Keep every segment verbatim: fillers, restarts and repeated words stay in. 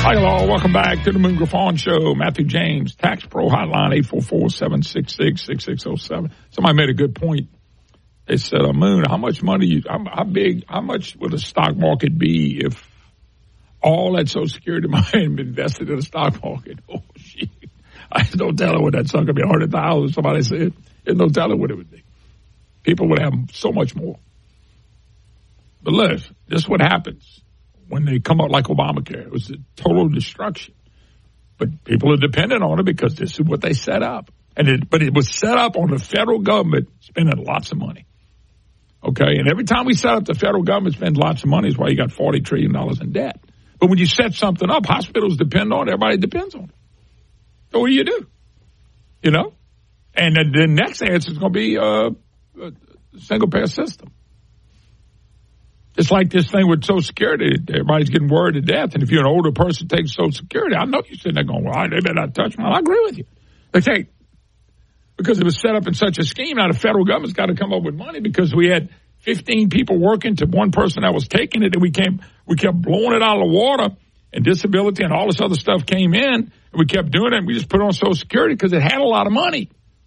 Hi, hello. Welcome back to the Moon Griffon Show. Matthew James, Tax Pro Hotline, eight four four, seven six six, six six zero seven. Somebody made a good point. They said, uh, Moon, how much money, you, how, how big, how much would the stock market be if all that Social Security money had been invested in the stock market? Oh, shit. I have no telling what that sucker would be. one hundred thousand, somebody said. There's no telling what it would be. People would have so much more. But listen, this is what happens when they come out like Obamacare. It was a total destruction. But people are dependent on it because this is what they set up. And it, but it was set up on the federal government spending lots of money. Okay? And every time we set up the federal government spends lots of money is why you got forty trillion dollars in debt. But when you set something up, hospitals depend on it. Everybody depends on it. So what do you do? You know? And then the next answer is going to be uh, a single-payer system. It's like this thing with Social Security. Everybody's getting worried to death. And if you're an older person taking Social Security, I know you're sitting there going, well, they better not touch me. I agree with you. They take, because it was set up in such a scheme, now the federal government's got to come up with money because we had fifteen people working to one person that was taking it, and we came, we kept blowing it out of the water, and disability and all this other stuff came in, and we kept doing it, and we just put it on Social Security because it had a lot of money.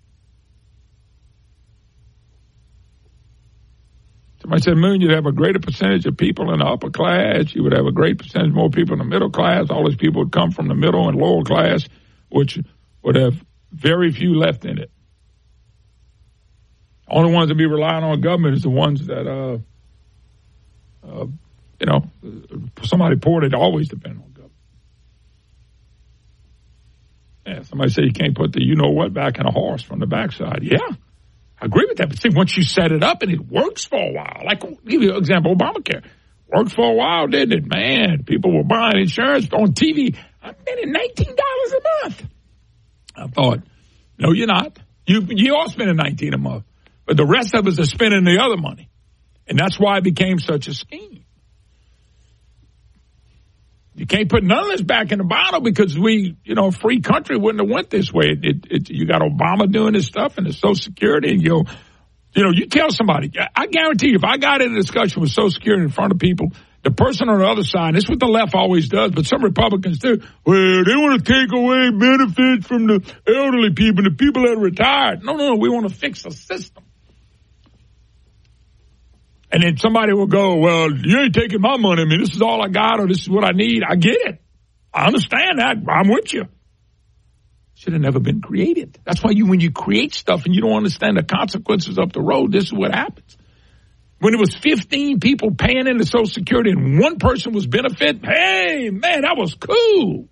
Somebody said, Moon, you'd have a greater percentage of people in the upper class. You would have a great percentage more people in the middle class. All these people would come from the middle and lower class, which would have very few left in it. Only ones that be relying on government is the ones that, uh, uh, you know, somebody poor, they'd always depend on government. Yeah, somebody said you can't put the you-know-what back in a horse from the backside. Yeah. I agree with that. But see, once you set it up and it works for a while, like, I'll give you an example, Obamacare. Worked for a while, didn't it? Man, people were buying insurance on T V. I'm spending nineteen dollars a month. I thought, no, you're not. You you are spending nineteen dollars a month. But the rest of us are spending the other money. And that's why it became such a scheme. You can't put none of this back in the bottle because we, you know, free country wouldn't have went this way. It, it, it, you got Obama doing this stuff and the Social Security, and you, you know, you tell somebody. I guarantee you, if I got in a discussion with Social Security in front of people, the person on the other side, this is what the left always does, but some Republicans do. Well, they want to take away benefits from the elderly people, the people that are retired. No, no, no, we want to fix the system. And then somebody will go, well, you ain't taking my money. I mean, this is all I got or this is what I need. I get it. I understand that. I'm with you. Should have never been created. That's why you, when you create stuff and you don't understand the consequences up the road, this is what happens. When it was fifteen people paying into Social Security and one person was benefit, hey, man, that was cool.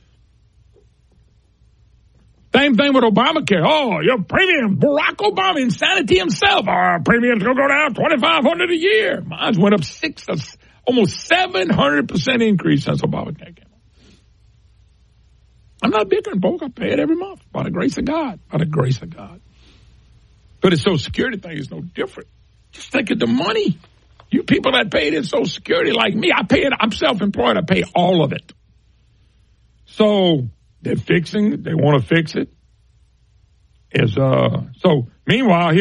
Same thing with Obamacare. Oh, your premium, Barack Obama, insanity himself. Our premiums going to go down twenty-five hundred dollars a year. Mine went up six, almost seven hundred percent increase since Obamacare came out. I'm not bickering, folks. I pay it every month by the grace of God, by the grace of God. But the Social Security thing is no different. Just think of the money. You people that paid in Social Security like me, I pay it. I'm self-employed. I pay all of it. So they're fixing it. They want to fix it. Is uh. So meanwhile, here.